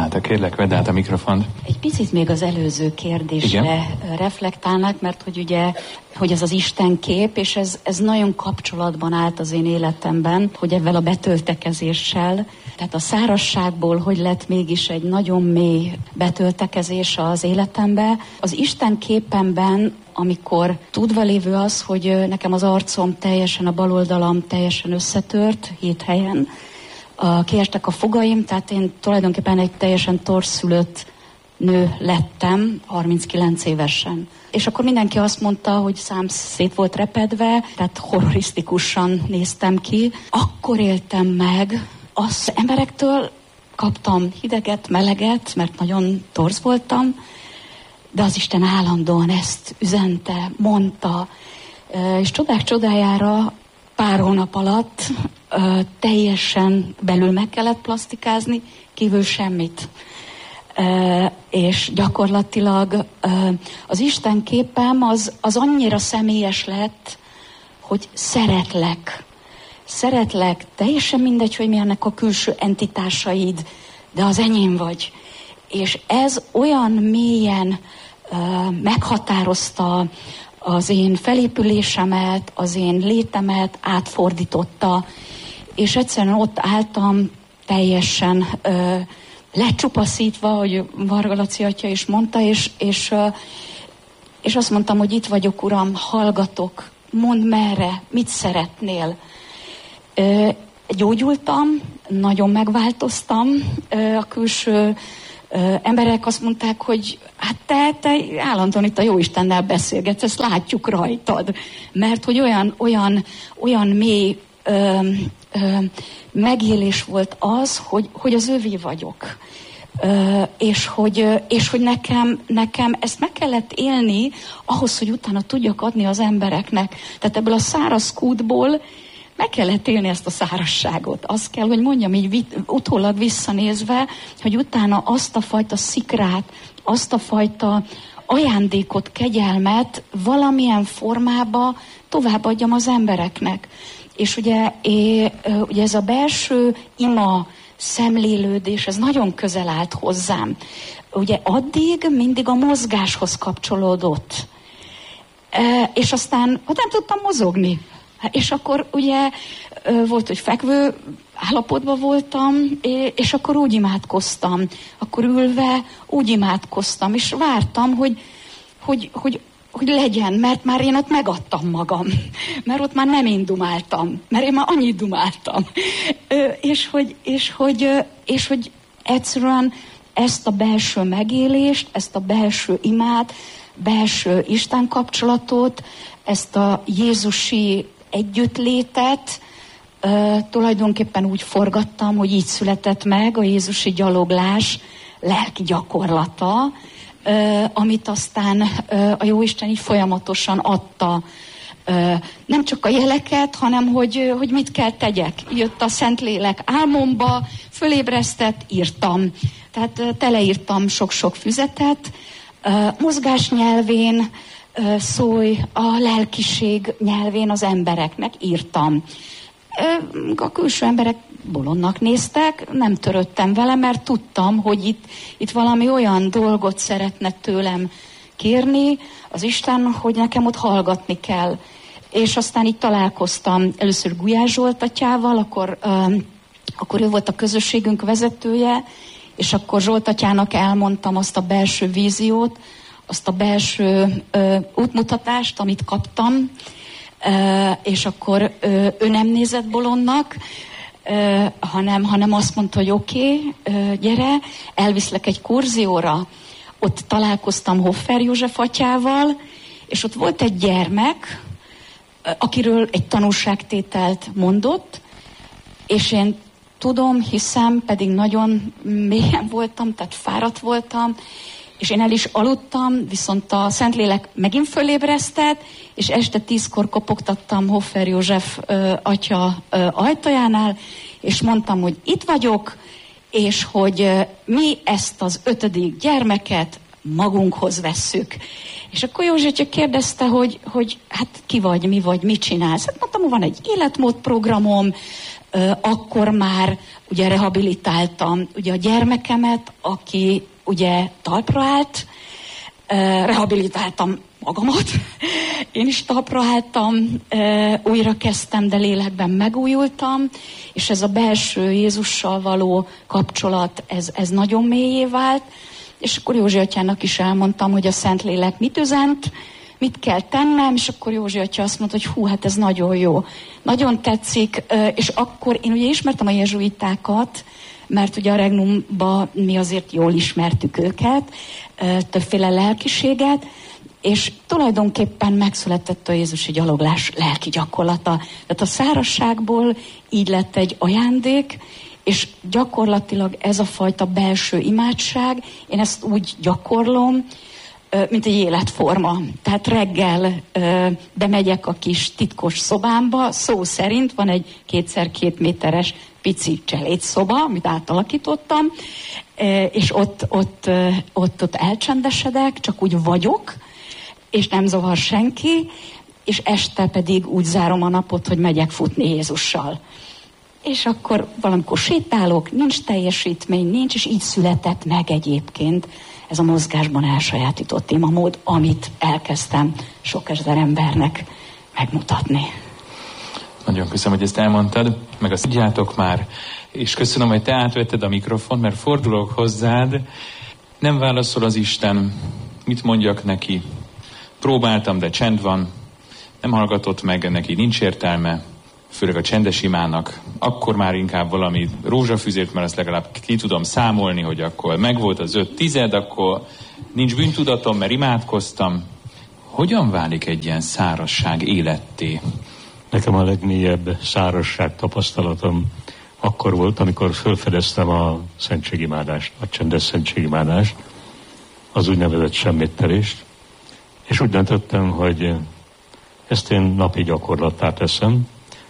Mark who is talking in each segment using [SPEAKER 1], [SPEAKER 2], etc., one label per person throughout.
[SPEAKER 1] Renáta, kérlek, vedd át a mikrofont.
[SPEAKER 2] Egy picit még az előző kérdésre reflektálnak, mert hogy ugye, hogy ez az Istenkép, és ez nagyon kapcsolatban állt az én életemben, hogy ezzel a betöltekezéssel, tehát a szárazságból, hogy lett mégis egy nagyon mély betöltekezés az életembe. Az Istenképemben, amikor tudva lévő az, hogy nekem az arcom teljesen, a bal oldalam teljesen összetört 7 helyen, kiestek a fogaim, tehát én tulajdonképpen egy teljesen torszülött nő lettem 39 évesen. És akkor mindenki azt mondta, hogy szám szét volt repedve, tehát horrorisztikusan néztem ki. Akkor éltem meg, az emberektől kaptam hideget, meleget, mert nagyon torz voltam, de az Isten állandóan ezt üzente, mondta, és csodák csodájára pár hónap alatt teljesen belül meg kellett plasztikázni, kívül semmit. És gyakorlatilag az Isten képem az annyira személyes lett, hogy szeretlek, teljesen mindegy, hogy milyennek a külső entitásaid, de az enyém vagy. És ez olyan mélyen meghatározta az én felépülésemet, az én létemet, átfordította, és egyszerűen ott álltam teljesen lecsupaszítva, hogy Varga Laci atya is mondta, és azt mondtam, hogy itt vagyok, Uram, hallgatok, mondd merre, mit szeretnél. Gyógyultam, nagyon megváltoztam, a külső emberek azt mondták, hogy hát te állandóan itt a Jóistennel beszélgetsz, ezt látjuk rajtad. Mert hogy olyan mély megélés volt az, hogy az övé vagyok. És hogy nekem ezt meg kellett élni ahhoz, hogy utána tudjak adni az embereknek. Tehát ebből a száraz kútból meg kellett élni ezt a szárazságot. Azt kell, hogy mondjam így utólag visszanézve, hogy utána azt a fajta szikrát, azt a fajta ajándékot, kegyelmet valamilyen formába továbbadjam az embereknek. És ugye ez a belső ima, szemlélődés, ez nagyon közel állt hozzám. Ugye addig mindig a mozgáshoz kapcsolódott. És aztán nem tudtam mozogni. És akkor ugye volt, hogy fekvő állapotban voltam, és akkor úgy imádkoztam. Akkor ülve úgy imádkoztam, és vártam, hogy legyen, mert már én ott megadtam magam. Mert ott már nem én dumáltam, mert én már annyit dumáltam. És hogy egyszerűen ezt a belső megélést, ezt a belső imát, belső Isten kapcsolatot, ezt a jézusi együttlétet tulajdonképpen úgy forgattam, hogy így született meg a jézusi gyaloglás lelki gyakorlata, amit aztán a Jóisten így folyamatosan adta. Nem csak a jeleket, hanem hogy mit kell tegyek. Jött a Szentlélek álmomba, fölébresztett, írtam. Tehát teleírtam sok-sok füzetet, mozgás nyelvén, szólj a lelkiség nyelvén az embereknek, írtam. A külső emberek bolondnak néztek, nem törődtem vele, mert tudtam, hogy itt valami olyan dolgot szeretne tőlem kérni az Isten, hogy nekem ott hallgatni kell. És aztán így találkoztam először Gulyás Zsolt atyával, akkor ő volt a közösségünk vezetője, és akkor Zsolt atyának elmondtam azt a belső víziót, azt a belső útmutatást, amit kaptam, és akkor ő nem nézett bolondnak, hanem azt mondta, hogy oké, gyere, elviszlek egy kurzióra. Ott találkoztam Hoffer József atyával, és ott volt egy gyermek, akiről egy tanúságtételt mondott, és én tudom, hiszem, pedig nagyon mélyen voltam, tehát fáradt voltam, és én el is aludtam, viszont a Szentlélek megint fölébresztett, és este 10-kor kopogtattam Hoffer József atya ajtajánál, és mondtam, hogy itt vagyok, és hogy mi ezt az 5. gyermeket magunkhoz vesszük. És akkor Józsi atya kérdezte, hogy hát ki vagy, mi vagy, mit csinálsz? Hát mondtam, hogy van egy életmódprogramom, akkor már ugye rehabilitáltam ugye a gyermekemet, aki ugye talpra állt, rehabilitáltam magamat, én is talpra álltam, újra kezdtem, de lélekben megújultam, és ez a belső Jézussal való kapcsolat, ez nagyon mélyé vált, és akkor Józsi atyának is elmondtam, hogy a Szentlélek mit üzent, mit kell tennem, és akkor Józsi atya azt mondta, hogy hú, hát ez nagyon jó, nagyon tetszik, és akkor én ugye ismertem a jezsuitákat, mert ugye a Regnumban mi azért jól ismertük őket, többféle lelkiséget, és tulajdonképpen megszületett a Jézusi gyaloglás lelki gyakorlata. Tehát a szárazságból így lett egy ajándék, és gyakorlatilag ez a fajta belső imádság, én ezt úgy gyakorlom, mint egy életforma. Tehát reggel bemegyek a kis titkos szobámba, szó szerint van egy 2x2 méteres pici cselédszoba, amit átalakítottam, és ott elcsendesedek, csak úgy vagyok, és nem zavar senki, és este pedig úgy zárom a napot, hogy megyek futni Jézussal. És akkor valamikor sétálok, nincs teljesítmény, nincs, és így született meg egyébként ez a mozgásban elsajátított imamód, amit elkezdtem sok ezer embernek megmutatni.
[SPEAKER 1] Nagyon köszönöm, hogy ezt elmondtad, meg azt tudjátok már, és köszönöm, hogy te átvetted a mikrofont, mert fordulok hozzád, nem válaszol az Isten, mit mondjak neki? Próbáltam, de csend van, nem hallgatott meg, neki nincs értelme, főleg a csendes imának, akkor már inkább valami rózsafüzért, mert azt legalább ki tudom számolni, hogy akkor megvolt az 5-10, akkor nincs bűntudatom, mert imádkoztam. Hogyan válik egy ilyen szárazság életté?
[SPEAKER 3] Nekem a legmélyebb szárazság tapasztalatom akkor volt, amikor felfedeztem a szentségimádást, a csendes szentségimádást, az úgynevezett semmittelést, és úgy döntöttem, hogy ezt én napi gyakorlattá teszem,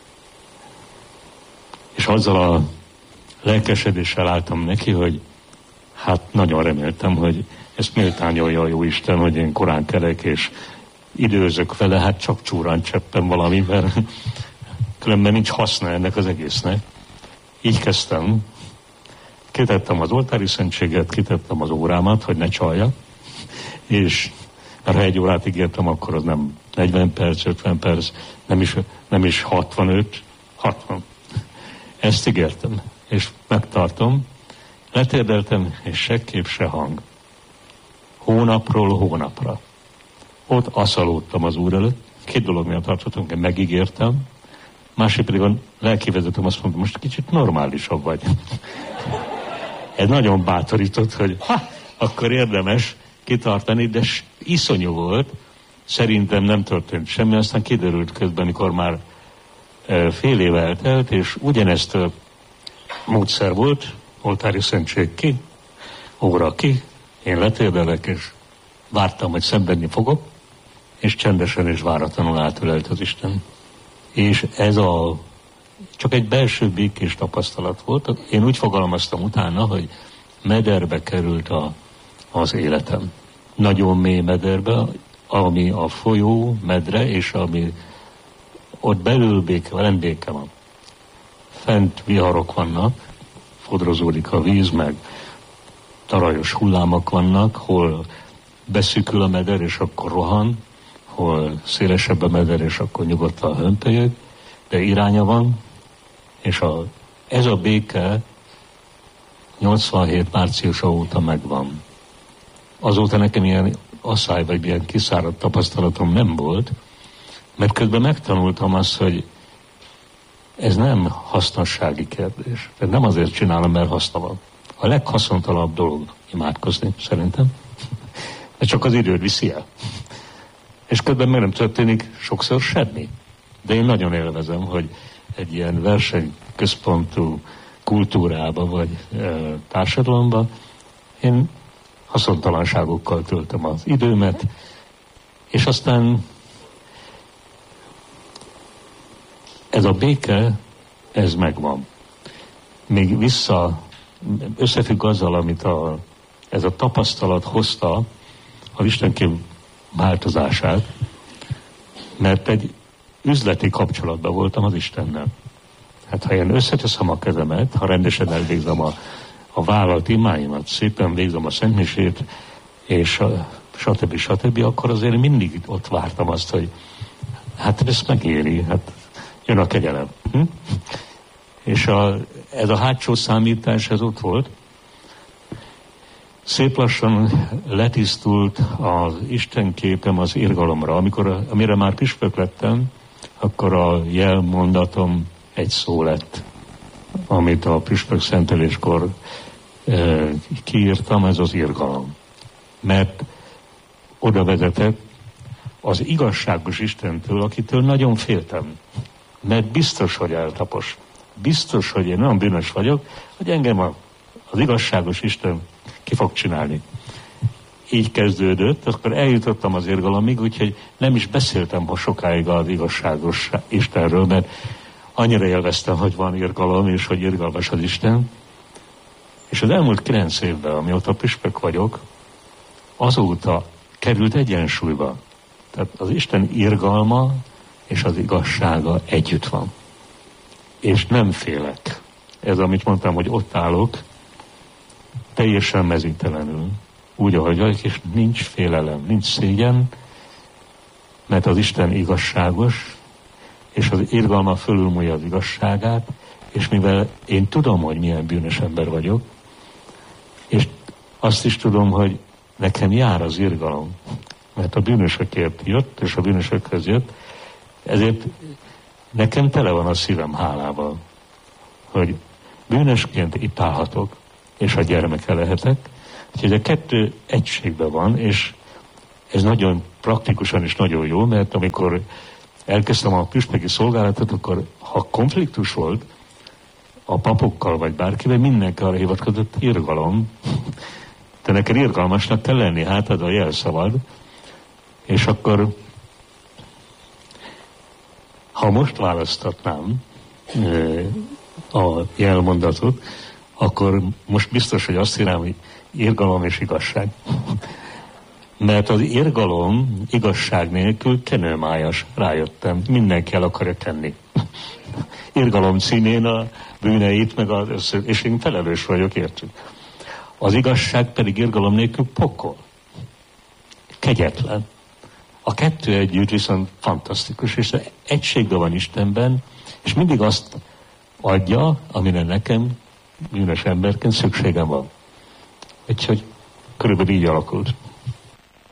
[SPEAKER 3] és azzal a lelkesedéssel álltam neki, hogy hát nagyon reméltem, hogy ezt méltányolja a Jóisten, hogy én korán kelek, és időzök vele, hát csak csúrán cseppem valami, mert különben nincs haszna ennek az egésznek. Így kezdtem. Kitettem az oltári szentséget, kitettem az órámat, hogy ne csaljak, és mert ha egy órát ígértem, akkor az nem 40 perc, 50 perc, nem is 65, 60. Ezt ígértem, és megtartom. Letérdeltem, és se kép, se hang. Hónapról hónapra. Ott aszalódtam az Úr előtt. 2 dolog miatt tartottam, hogy megígértem. Másik pedig a lelkivezetőm azt mondta, most kicsit normálisabb vagy. Ez nagyon bátorított, hogy akkor érdemes kitartani, de iszonyú volt. Szerintem nem történt semmi, aztán kiderült közben, mikor már fél éve eltelt, és ugyanezt a módszer volt, oltári szentség ki, óra ki, én letérdelek, és vártam, hogy szenvedni fogok, és csendesen és váratlanul átölelt az Isten. És ez csak egy belső békés tapasztalat volt. Én úgy fogalmaztam utána, hogy mederbe került az életem. Nagyon mély mederbe, ami a folyó medre, és ami ott belül béke van. Fent viharok vannak, fodrozódik a víz, meg tarajos hullámok vannak, hol beszűkül a meder, és akkor rohan, hol szélesebb a meder, és akkor nyugodtan hömpölyög, de iránya van, és ez a béke 87 márciusa óta megvan. Azóta nekem ilyen asszály, vagy ilyen kiszáradt tapasztalatom nem volt, mert közben megtanultam azt, hogy ez nem hasznossági kérdés. Tehát nem azért csinálom, mert haszna van. A leghaszontalanabb dolog imádkozni, szerintem. De csak az időt viszi el. És közben meg nem történik sokszor semmi. De én nagyon élvezem, hogy egy ilyen versenyközpontú kultúrába vagy társadalomba én haszontalanságokkal töltöm az időmet, és aztán ez a béke, ez megvan. Még összefügg azzal, amit ez a tapasztalat hozta az Istenkép változását, mert egy üzleti kapcsolatban voltam az Istennel. Hát ha én összeteszem a kezemet, ha rendesen elvégzem a vállalt imáimat, szépen végzem a szentmisét, és stb., akkor azért mindig ott vártam azt, hogy hát ez megéri, hát jön a kegyelem. És ez a hátsó számítás, ez ott volt. Szép lassan letisztult az istenképem az irgalomra. Amire már püspök lettem, akkor a jelmondatom egy szó lett, amit a püspök szenteléskor kiírtam, ez az irgalom. Mert oda vezetett az igazságos Istentől, akitől nagyon féltem. Mert biztos, hogy eltapos. Biztos, hogy én olyan bűnös vagyok, hogy engem az igazságos Isten ki fog csinálni. Így kezdődött, akkor eljutottam az irgalomig, úgyhogy nem is beszéltem sokáig az igazságos Istenről, mert annyira élveztem, hogy van irgalom, és hogy irgalmas az Isten. És az elmúlt 9 évben, amióta püspök vagyok, azóta került egyensúlyba. Tehát az Isten irgalma és az igazsága együtt van. És nem félek. Ez, amit mondtam, hogy ott állok, teljesen mezítelenül, úgy, ahogy vagyok, és nincs félelem, nincs szégyen, mert az Isten igazságos, és az irgalma fölülmúlja az igazságát, és mivel én tudom, hogy milyen bűnös ember vagyok, és azt is tudom, hogy nekem jár az irgalom, mert a bűnösökért jött, és a bűnösökhöz jött, ezért nekem tele van a szívem hálával, hogy bűnösként itt állhatok, és a gyermeke lehetek. Úgyhogy a kettő egységben van, és ez nagyon praktikusan is nagyon jó, mert amikor elkezdtem a püspöki szolgálatot, akkor ha konfliktus volt a papokkal vagy bárkivel, mindenki arra hivatkozott, irgalom. Te neked irgalmasnak kell lenni, hátad a jelszavad. És akkor, ha most választatnám a jelmondatot, akkor most biztos, hogy azt írám, hogy irgalom és igazság. Mert az irgalom igazság nélkül kenőmájas, rájöttem. Mindenki el akarja tenni. Irgalom címén a bűneit, meg és én felelős vagyok, értük. Az igazság pedig irgalom nélkül pokol. Kegyetlen. A kettő együtt viszont fantasztikus, és egységben van Istenben, és mindig azt adja, amire nekem bűnös emberként szükségem van. Úgyhogy körülbelül így alakult.